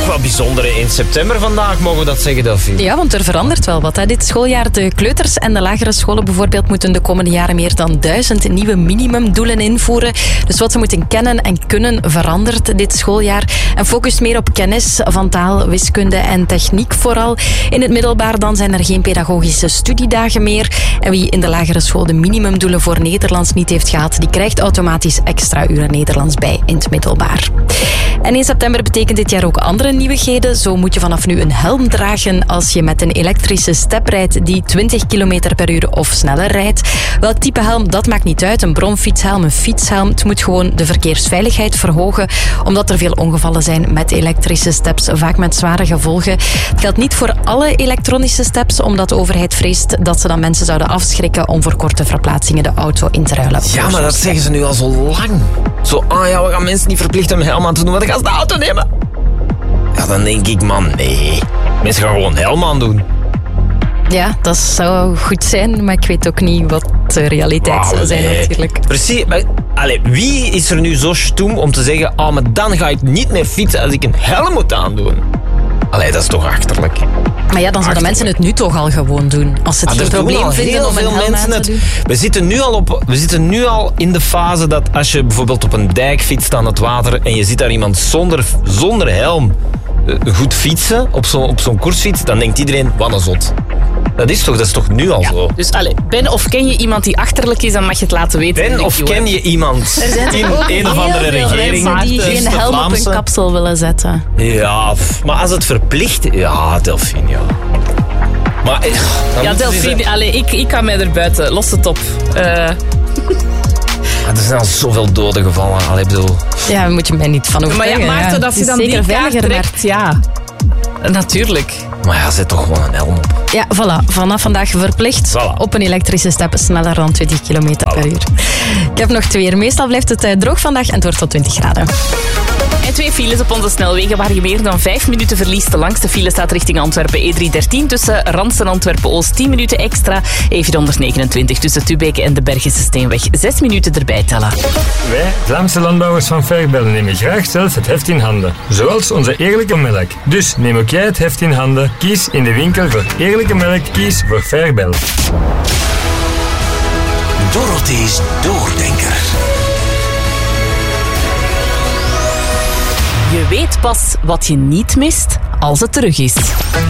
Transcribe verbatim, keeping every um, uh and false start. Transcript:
wat bijzonder in september vandaag, mogen we dat zeggen, Delphine? Ja, want er verandert wel wat. Hè. Dit schooljaar, de kleuters en de lagere scholen bijvoorbeeld, moeten de komende jaren meer dan duizend nieuwe minimumdoelen invoeren. Dus wat ze moeten kennen en kunnen verandert dit schooljaar. En focust meer op kennis van taal, wiskunde en techniek vooral. In het middelbaar dan zijn er geen pedagogische studiedagen meer. En wie in de lagere school de minimumdoelen voor Nederlands niet heeft gehad, die krijgt automatisch extra uren Nederlands bij in het middelbaar. En in september betekent dit jaar ook andere nieuwigheden. Zo moet je vanaf nu een helm dragen als je met een elektrische step rijdt die twintig kilometer per uur of sneller rijdt. Welk type helm, dat maakt niet uit. Een bromfietshelm, een fietshelm. Het moet gewoon de verkeersveiligheid verhogen, omdat er veel ongevallen zijn met elektrische steps, vaak met zware gevolgen. Het geldt niet voor alle elektronische steps, omdat de overheid vreest dat ze dan mensen zouden afschrikken om voor korte verplaatsingen de auto in te ruilen. Ja, maar dat zeggen ze nu al zo lang. Zo, ah ja, we gaan mensen niet verplichten om een helm aan te doen, want dan gaan ze de auto nemen. Ja, dan denk ik, man, nee. Mensen gaan gewoon een helm aan doen. Ja, dat zou goed zijn, maar ik weet ook niet wat de realiteit wow, zou zijn nee. natuurlijk. Precies, maar allez, wie is er nu zo stoem om te zeggen, ah, maar dan ga ik niet meer fietsen als ik een helm moet aandoen? Allee, dat is toch achterlijk. Maar ja, dan zouden mensen het nu toch al gewoon doen. Als ze het ah, geen probleem vinden om een helm aan te het, doen. We zitten, nu al op, we zitten nu al in de fase dat als je bijvoorbeeld op een dijk fietst aan het water en je ziet daar iemand zonder, zonder helm uh, goed fietsen op, zo, op zo'n koersfiets, dan denkt iedereen, wat een zot. Dat is toch, dat is toch nu al ja, zo? Dus allez, ben of ken je iemand die achterlijk is, dan mag je het laten weten. Ben of ken je iemand er zijn in ook een of andere heel veel regering mensen die geen helm op hun kapsel willen zetten. Ja, maar als het verplicht... Ja, Delphine, ja. Maar... Ja, Delphine, allez, ik, ik kan mij er buiten. Los het op. Uh... Er zijn al zoveel doden gevallen. Allee, bedoel... Ja, daar moet je mij niet van overtuigen. Maar ja, Maarten, dat je dan die kaart trekt, ja. Natuurlijk. Maar ja, zet toch gewoon een helm op. Ja, voilà. Vanaf vandaag verplicht Voilà. op een elektrische step sneller dan twintig kilometer Voilà. per uur. Ik heb nog twee. Meestal blijft het uh, droog vandaag en het wordt tot twintig graden. En twee files op onze snelwegen waar je meer dan vijf minuten verliest. De langste file staat richting Antwerpen E drie dertien tussen Rans en Antwerpen-Oost. tien minuten extra. E vierhonderdnegenentwintig tussen Tubeke en de Bergische Steenweg. zes minuten erbij tellen. Wij, Vlaamse landbouwers van Verbellen, nemen graag zelf het heft in handen. Zoals onze eerlijke melk. Dus neem ook jij het heft in handen. Kies in de winkel voor eerlijke melk. Kies voor Verbel. Dorothy's Doordenker. Je weet pas wat je niet mist als het terug is.